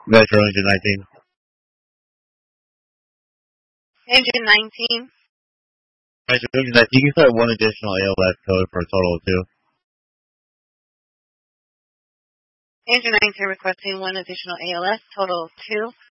Metro Engine 19. Engine 19. Metro Engine 19. You can start one additional ALS code for a total of 2. Engine 19 requesting one additional ALS, total of 2.